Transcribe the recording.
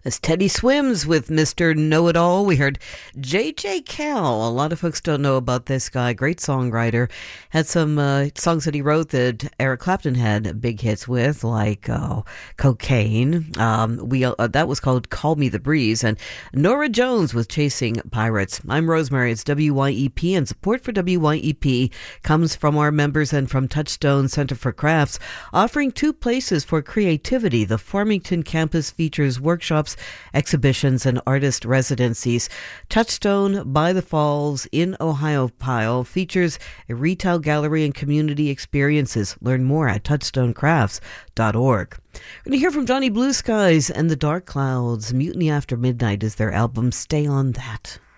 As Teddy Swims with Mr. Know-It-All, we heard J.J. Cale. A lot of folks don't know about this guy. Great songwriter. Had some songs that he wrote that Eric Clapton had big hits with, like Cocaine. That was called Call Me the Breeze. And Norah Jones with Chasing Pirates. I'm Rosemary. It's WYEP, and support for WYEP comes from our members and from Touchstone Center for Crafts, offering two places for creativity. The Farmington campus features workshops, exhibitions, and artist residencies. Touchstone by the Falls in Ohiopyle features a retail gallery and community experiences. Learn more at touchstonecrafts.org. We're going to hear from Johnny Blue Skies and the Dark Clouds. Mutiny After Midnight is their album. Stay on that.